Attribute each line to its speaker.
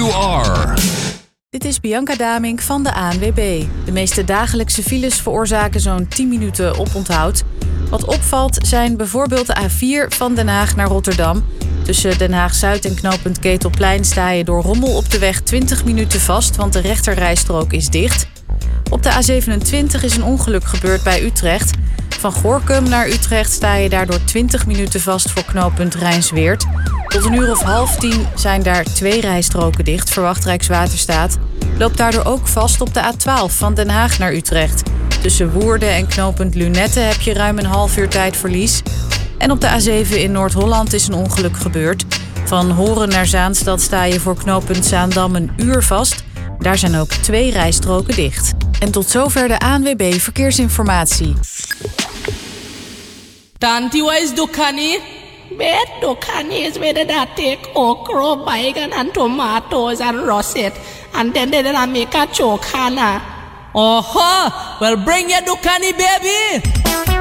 Speaker 1: you are.
Speaker 2: Dit is Bianca Damink van de ANWB. De meeste dagelijkse files veroorzaken zo'n 10 minuten oponthoud. Wat opvalt zijn bijvoorbeeld de A4 van Den Haag naar Rotterdam. Tussen Den Haag-Zuid en knooppunt Ketelplein sta je door rommel op de weg 20 minuten vast, want de rechterrijstrook is dicht. Op de A27 is een ongeluk gebeurd bij Utrecht. Van Gorinchem naar Utrecht sta je daardoor 20 minuten vast voor knooppunt Rijnsweerd. Tot 9:30 zijn daar 2 rijstroken dicht, verwacht Rijkswaterstaat. Loopt daardoor ook vast op de A12 van Den Haag naar Utrecht. Tussen Woerden en knooppunt Lunette heb je ruim een half uur tijdverlies. En op de A7 in Noord-Holland is een ongeluk gebeurd. Van Horen naar Zaanstad sta je voor knooppunt Zaandam een uur vast. Daar zijn ook 2 rijstroken dicht. En tot zover de ANWB Verkeersinformatie.
Speaker 3: Tanti wise dukani?
Speaker 4: Bed dukani is where they take okra, bacon and tomatoes and russet. And then they make a chokana.
Speaker 3: Well bring your dukani, baby.